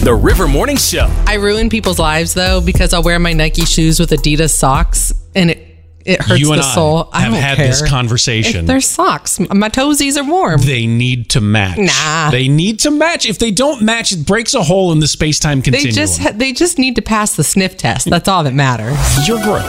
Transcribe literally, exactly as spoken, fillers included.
The River Morning Show. I ruin people's lives, though, because I'll wear my Nike shoes with Adidas socks, and it, it hurts you and the soul. I I have don't had care. this conversation. If they're socks. My toesies are warm. They need to match. Nah. They need to match. If they don't match, it breaks a hole in the space-time They continuum. just, they just need to pass the sniff test. That's all that matters. Your growth.